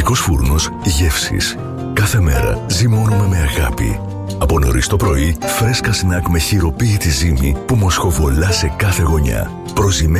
Ελληνικός φούρνος γεύσης. Κάθε μέρα ζυμώνουμε με αγάπη. Από νωρίς το πρωί, φρέσκα σνακ με χειροποίητη ζύμη που μοσχοβολά σε κάθε γωνιά.